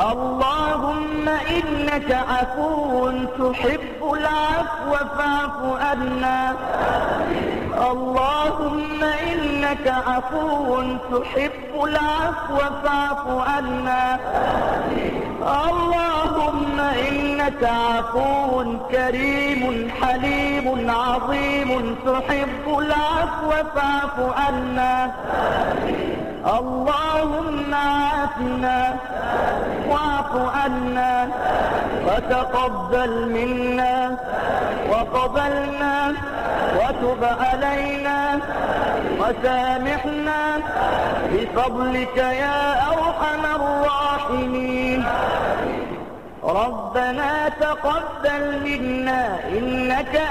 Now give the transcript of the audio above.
اللهم إنك عفو تحب العفو فاعف عنا. اللهم إنك عفو تحب العفو فاعف عنا. اللهم إنك عفو كريم حليم عظيم تحب العفو فاعف عنا. اللهم عافنا واعف عنا وتقبل منا وقبلنا وتب علينا وسامحنا بفضلك يا أرحم الراحمين. ربنا تقبل منا إنك